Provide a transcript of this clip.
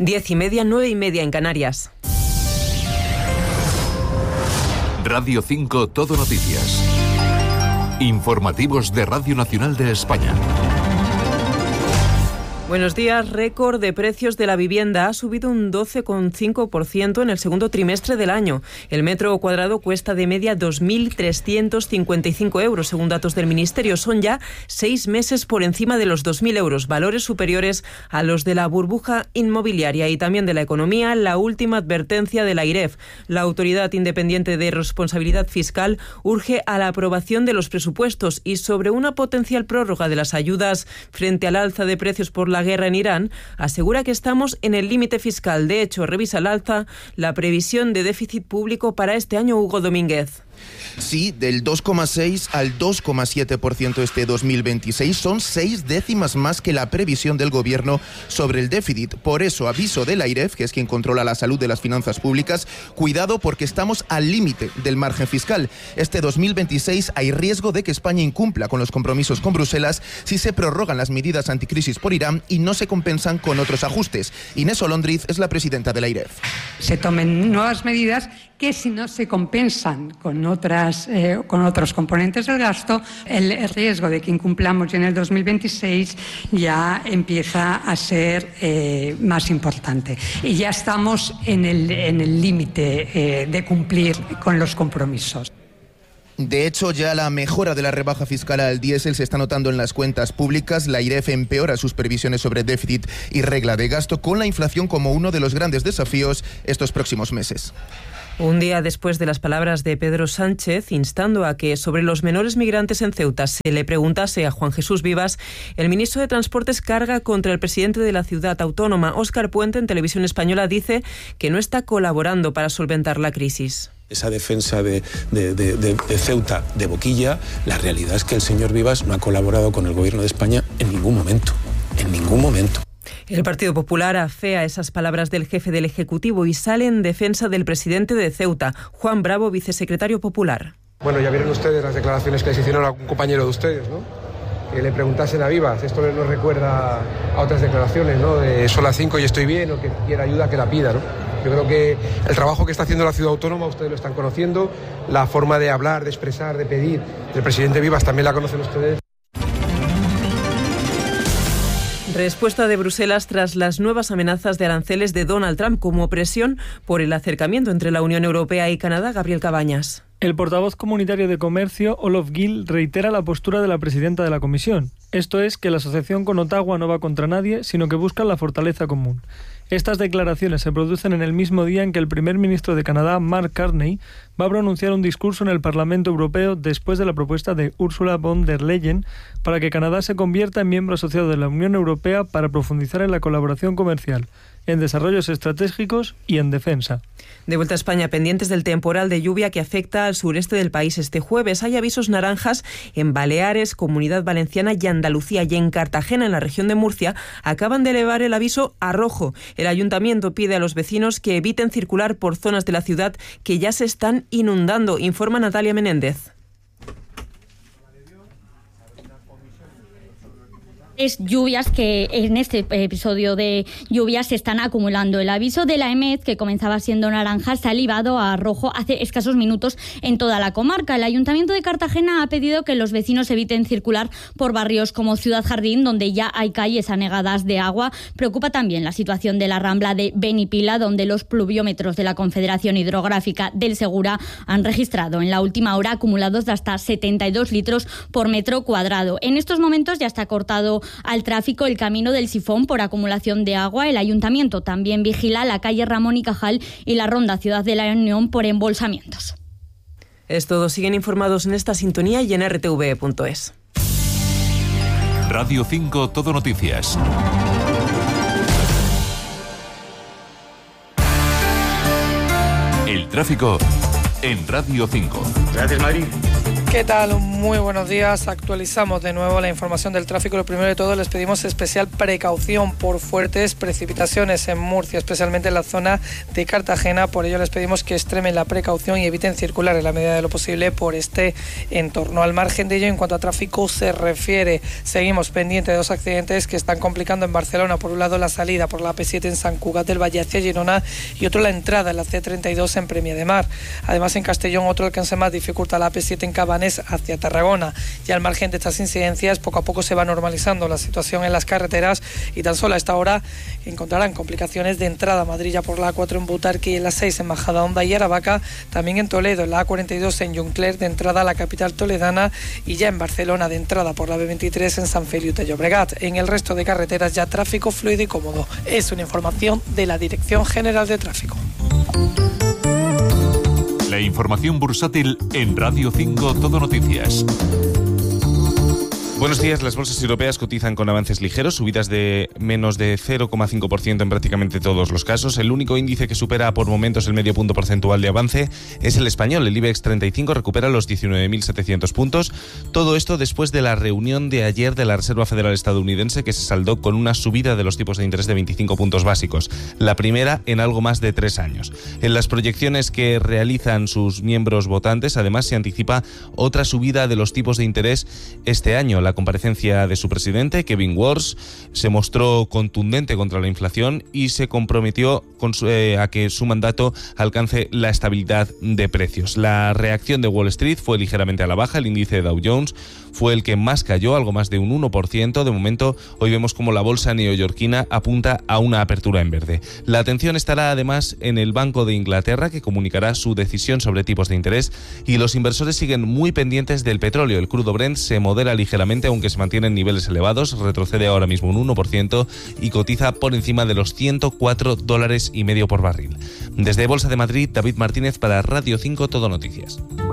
10:30, 9:30 en Canarias. Radio 5 Todo Noticias. Informativos de Radio Nacional de España. Buenos días. Récord de precios de la vivienda ha subido un 12,5% en el segundo trimestre del año. El metro cuadrado cuesta de media 2.355 euros, según datos del Ministerio. Son ya 6 meses por encima de los 2.000 euros, valores superiores a los de la burbuja inmobiliaria y también de la economía. La última advertencia de la AIREF, la Autoridad Independiente de Responsabilidad Fiscal, urge a la aprobación de los presupuestos y sobre una potencial prórroga de las ayudas frente al alza de precios por la guerra en Irán, asegura que estamos en el límite fiscal. De hecho, revisa al alza la previsión de déficit público para este año. Hugo Domínguez. Sí, del 2,6 al 2,7% este 2026 son 6 décimas más que la previsión del Gobierno sobre el déficit. Por eso, aviso de la AIREF, que es quien controla la salud de las finanzas públicas, cuidado porque estamos al límite del margen fiscal. Este 2026 hay riesgo de que España incumpla con los compromisos con Bruselas si se prorrogan las medidas anticrisis por Irán y no se compensan con otros ajustes. Inés Olondriz es la presidenta de la AIREF. Se tomen nuevas medidas que, si no se compensan con otros componentes del gasto, el riesgo de que incumplamos ya en el 2026 ya empieza a ser más importante. Y ya estamos en el límite de cumplir con los compromisos. De hecho, ya la mejora de la rebaja fiscal al diésel se está notando en las cuentas públicas. La AIREF empeora sus previsiones sobre déficit y regla de gasto, con la inflación como uno de los grandes desafíos estos próximos meses. Un día después de las palabras de Pedro Sánchez instando a que sobre los menores migrantes en Ceuta se le preguntase a Juan Jesús Vivas, el ministro de Transportes carga contra el presidente de la ciudad autónoma. Óscar Puente, en Televisión Española, dice que no está colaborando para solventar la crisis. Esa defensa de Ceuta de boquilla, la realidad es que el señor Vivas no ha colaborado con el Gobierno de España en ningún momento. En ningún momento. El Partido Popular afea esas palabras del jefe del Ejecutivo y sale en defensa del presidente de Ceuta, Juan Bravo, vicesecretario popular. Bueno, ya vieron ustedes las declaraciones que les hicieron a un compañero de ustedes, ¿no? Que le preguntasen a Vivas. Esto nos recuerda a otras declaraciones, ¿no? De son las 5 y estoy bien, o que quiera ayuda que la pida, ¿no? Yo creo que el trabajo que está haciendo la ciudad autónoma, ustedes lo están conociendo, la forma de hablar, de expresar, de pedir del presidente Vivas también la conocen ustedes. Respuesta de Bruselas tras las nuevas amenazas de aranceles de Donald Trump como presión por el acercamiento entre la Unión Europea y Canadá. Gabriel Cabañas. El portavoz comunitario de Comercio, Olof Gill, reitera la postura de la presidenta de la Comisión. Esto es que la asociación con Ottawa no va contra nadie, sino que busca la fortaleza común. Estas declaraciones se producen en el mismo día en que el primer ministro de Canadá, Mark Carney, va a pronunciar un discurso en el Parlamento Europeo después de la propuesta de Ursula von der Leyen para que Canadá se convierta en miembro asociado de la Unión Europea para profundizar en la colaboración comercial, en desarrollos estratégicos y en defensa. De vuelta a España, pendientes del temporal de lluvia que afecta al sureste del país este jueves. Hay avisos naranjas en Baleares, Comunidad Valenciana y Andalucía, y en Cartagena, en la región de Murcia, acaban de elevar el aviso a rojo. El ayuntamiento pide a los vecinos que eviten circular por zonas de la ciudad que ya se están inundando, informa Natalia Menéndez. Lluvias que en este episodio de lluvias se están acumulando. El aviso de la EMET, que comenzaba siendo naranja, se ha elevado a rojo hace escasos minutos en toda la comarca. El Ayuntamiento de Cartagena ha pedido que los vecinos eviten circular por barrios como Ciudad Jardín, donde ya hay calles anegadas de agua. Preocupa también la situación de la Rambla de Benipila, donde los pluviómetros de la Confederación Hidrográfica del Segura han registrado en la última hora acumulados de hasta 72 litros por metro cuadrado. En estos momentos ya está cortado al tráfico el camino del Sifón por acumulación de agua. El Ayuntamiento también vigila la calle Ramón y Cajal y la ronda Ciudad de la Unión por embolsamientos. Es todo. Siguen informados en esta sintonía y en rtv.es. Radio 5 Todo Noticias. El tráfico en Radio 5. Gracias, Madrid. ¿Qué tal? Muy buenos días. Actualizamos de nuevo la información del tráfico. Lo primero de todo, les pedimos especial precaución por fuertes precipitaciones en Murcia, especialmente en la zona de Cartagena. Por ello les pedimos que extremen la precaución y eviten circular en la medida de lo posible por este entorno. Al margen de ello, en cuanto a tráfico se refiere, seguimos pendientes de dos accidentes que están complicando en Barcelona. Por un lado, la salida por la AP7 en Sant Cugat del Valle hacia Girona y otro la entrada en la C32 en Premià de Mar. Además, en Castellón, otro alcance más dificulta la AP7 en Cabanes hacia Tarragona. Y al margen de estas incidencias, poco a poco se va normalizando la situación en las carreteras y tan solo a esta hora encontrarán complicaciones de entrada a Madrid ya por la A4 en Butarque y en la 6 en Majadahonda y Aravaca, también en Toledo, en la A42 en Juncler de entrada a la capital toledana y ya en Barcelona de entrada por la B23 en Sant Feliu de Llobregat. En el resto de carreteras ya tráfico fluido y cómodo. Es una información de la Dirección General de Tráfico. La información bursátil en Radio 5 Todo Noticias. Buenos días. Las bolsas europeas cotizan con avances ligeros, subidas de menos de 0,5% en prácticamente todos los casos. El único índice que supera por momentos el medio punto porcentual de avance es el español. El IBEX 35 recupera los 19.700 puntos. Todo esto después de la reunión de ayer de la Reserva Federal estadounidense, que se saldó con una subida de los tipos de interés de 25 puntos básicos, la primera en algo más de 3 años. En las proyecciones que realizan sus miembros votantes, además, se anticipa otra subida de los tipos de interés este año. La comparecencia de su presidente, Kevin Warsh, se mostró contundente contra la inflación y se comprometió a que su mandato alcance la estabilidad de precios. La reacción de Wall Street fue ligeramente a la baja. El índice Dow Jones fue el que más cayó, algo más de un 1%. De momento, hoy vemos como la bolsa neoyorquina apunta a una apertura en verde. La atención estará además en el Banco de Inglaterra, que comunicará su decisión sobre tipos de interés, y los inversores siguen muy pendientes del petróleo. El crudo Brent se modera ligeramente, aunque se mantiene en niveles elevados, retrocede ahora mismo un 1% y cotiza por encima de los $104,5 por barril. Desde Bolsa de Madrid, David Martínez para Radio 5 Todo Noticias.